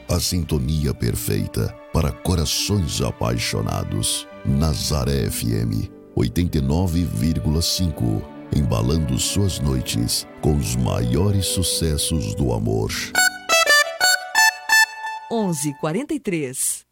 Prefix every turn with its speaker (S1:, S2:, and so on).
S1: A sintonia perfeita para corações apaixonados. Nazaré FM 89,5. Embalando suas noites com os maiores sucessos do amor.
S2: 11h43.